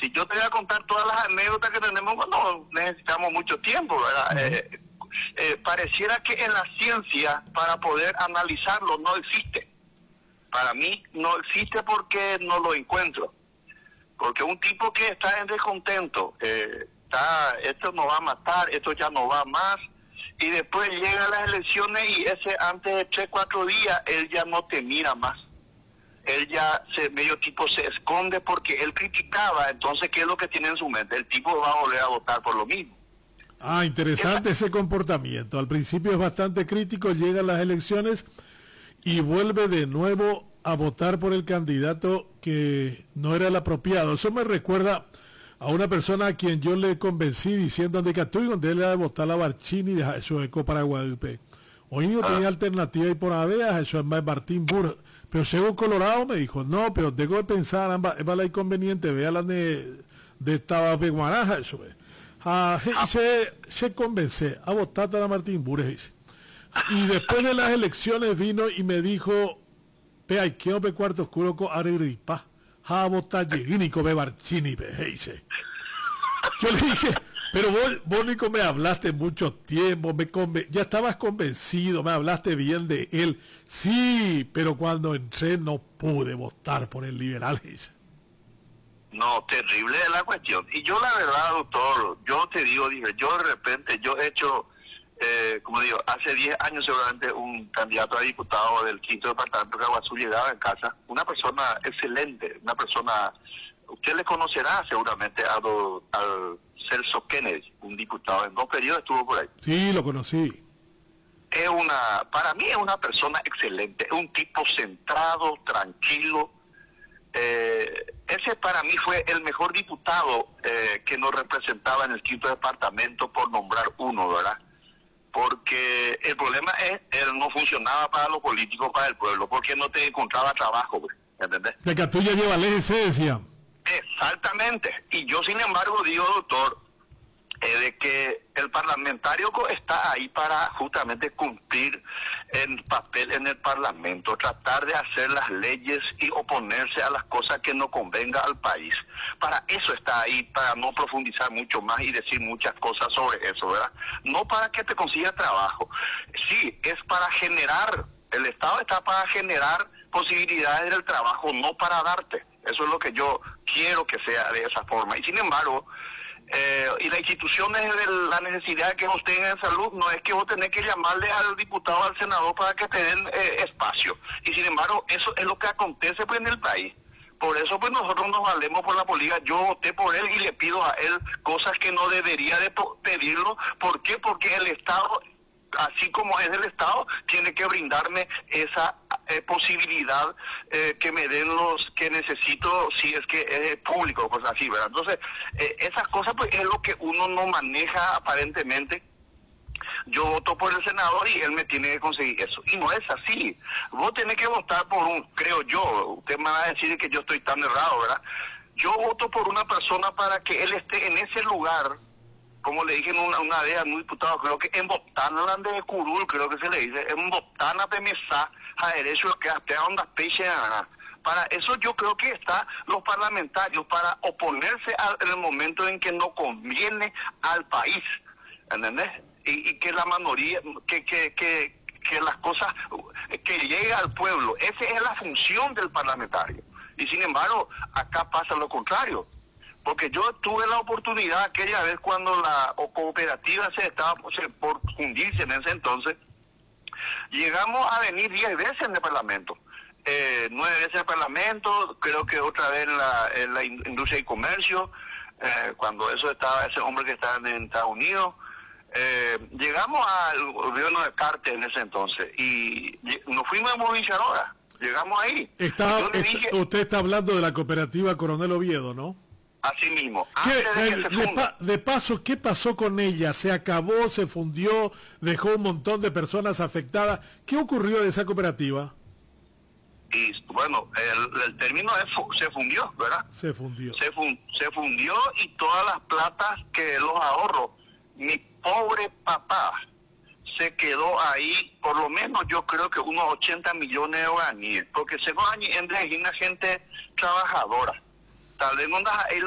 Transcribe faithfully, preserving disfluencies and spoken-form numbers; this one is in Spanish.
si yo te voy a contar todas las anécdotas que tenemos, bueno, necesitamos mucho tiempo, ¿verdad? Uh-huh. eh, eh, pareciera que en la ciencia, para poder analizarlo, no existe. Para mí no existe porque no lo encuentro. Porque un tipo que está en descontento, eh, está, esto no va a matar, esto ya no va más, y después llegan las elecciones y ese antes de tres, cuatro días, él ya no te mira más. Él ya, se, medio tipo, se esconde porque él criticaba, entonces, ¿qué es lo que tiene en su mente? El tipo va a volver a votar por lo mismo. Ah, interesante ese comportamiento. Al principio es bastante crítico, llegan las elecciones y vuelve de nuevo a votar por el candidato que no era el apropiado. Eso me recuerda a una persona a quien yo le convencí diciendo de que tú y donde él era de votar a Barcini de Jesús Eco para Guadalupe. Hoy no tenía ah. alternativa y por Avea, eso es más Martín Burr. Pero según Colorado me dijo, no, pero tengo que pensar, es la inconveniente, vea la de, de esta Beguaraja, eso es. Ah, se, se convence a votar a Martín Burr. Y después de las elecciones vino y me dijo, ve, hay que ope cuarto oscuro con Ariripa, a votar Yeginico be Barcini, be, dice. Yo le dije, pero vos, vos Nico, me hablaste mucho tiempo, me conven... ya estabas convencido, me hablaste bien de él. Sí, pero cuando entré no pude votar por el liberal, dice. No, terrible es la cuestión. Y yo la verdad, doctor, yo te digo, dije, yo de repente, yo he hecho, eh, como digo, hace diez años seguramente un candidato a diputado del quinto departamento de Caguazú llegaba en casa, una persona excelente, una persona, usted le conocerá seguramente a do, al Celso Kennedy, un diputado, en dos periodos estuvo por ahí. Sí, lo conocí. Es una, para mí es una persona excelente, un tipo centrado, tranquilo. Eh, ese para mí fue el mejor diputado eh, que nos representaba en el quinto departamento, por nombrar uno, ¿verdad? Porque el problema es, él no funcionaba para los políticos, para el pueblo, porque no te encontraba trabajo, ¿entendés? De que tú ya llevas leyes, decía. Exactamente. Y yo, sin embargo, digo, doctor, eh, de que el parlamentario está ahí para justamente cumplir el papel en el Parlamento, tratar de hacer las leyes y oponerse a las cosas que no convenga al país. Para eso está ahí, para no profundizar mucho más y decir muchas cosas sobre eso, ¿verdad? No para que te consiga trabajo. Sí, es para generar, el Estado está para generar posibilidades del trabajo, no para darte. Eso es lo que yo quiero que sea de esa forma. Y sin embargo, eh, y las instituciones de la necesidad de que vos tengan salud, no es que vos tenés que llamarle al diputado, al senador para que te den eh, espacio. Y sin embargo, eso es lo que acontece pues en el país. Por eso pues nosotros nos valemos por la política. Yo voté por él y le pido a él cosas que no debería de pedirlo. ¿Por qué? Porque el Estado, así como es del Estado, tiene que brindarme esa eh, posibilidad eh, que me den los que necesito, si es que es público, pues así, ¿verdad? Entonces, eh, esas cosas pues es lo que uno no maneja aparentemente. Yo voto por el senador y él me tiene que conseguir eso. Y no es así. Vos tenés que votar por un, creo yo, usted me va a decir que yo estoy tan errado, ¿verdad? Yo voto por una persona para que él esté en ese lugar, como le dije en una, una vez a un diputado, creo que en Botana de Curul, creo que se le dice, en Botana de Mesa, a derecho que hasta donde peixe. Para eso yo creo que están los parlamentarios, para oponerse al, en el momento en que no conviene al país, ¿entendés? Y, y que la mayoría, que, que, que, que las cosas, que llegue al pueblo, esa es la función del parlamentario. Y sin embargo, acá pasa lo contrario. Porque yo tuve la oportunidad aquella vez cuando la cooperativa se estaba por fundirse en ese entonces, llegamos a venir diez veces en el Parlamento, eh, nueve veces en el Parlamento, creo que otra vez en la, en la industria y comercio, eh, cuando eso estaba, ese hombre que estaba en Estados Unidos, eh, llegamos al gobierno de Carter en ese entonces y nos fuimos a movilizar ahora, llegamos ahí. Está, dije, usted está hablando de la cooperativa Coronel Oviedo, ¿no? Así mismo. ¿Qué, de, de, de, pa, de paso, ¿qué pasó con ella? ¿Se acabó, se fundió, dejó un montón de personas afectadas? ¿Qué ocurrió de esa cooperativa? Y bueno, el, el término es, se fundió, ¿verdad? Se fundió. Se, fun, se fundió y todas las platas que los ahorros, mi pobre papá se quedó ahí, por lo menos yo creo que unos ochenta millones de guaraníes, porque según años es una gente trabajadora. Tal vez no